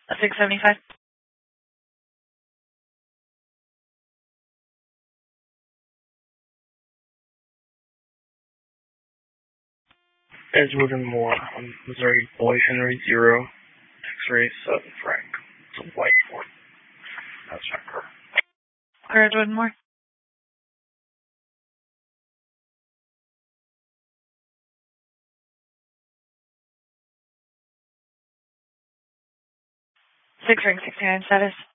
A 675. Edgewood and Moore on Missouri Boy Henry 0, X-ray 7 Frank. It's a white Ford. That's not her. Clear Edgewood and Moore. Six ring 69 status.